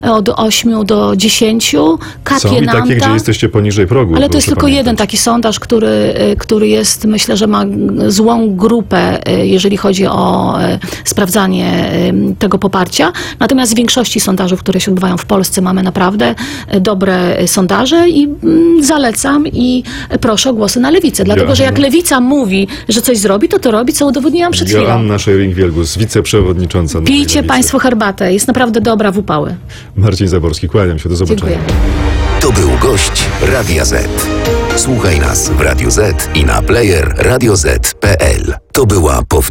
od 8 do 10. Są i takie, gdzie jesteście poniżej progu. Ale to jest proszę tylko pamiętać. jeden taki sondaż, który jest, myślę, że ma złą grupę, jeżeli chodzi o sprawdzanie tego poparcia. Natomiast w większości sondażów, które się odbywają w Polsce, mamy naprawdę dobre sondaże i zalecam i proszę o głosy na Lewicę. Dlatego, że jak Lewica mówi, że coś zrobi, to robi, co udowodniłam przed chwilą. Joanna Scheuring-Wielgus, wiceprzewodnicząca Nowej Pijcie Lewicy. Państwo herbatę, jest naprawdę dobra w upały. Marcin Zaborski, kłaniam się, do zobaczenia. Dziękuję. To był gość Radia Z. Słuchaj nas w Radio Z i na player radioz.pl. To była powtórka.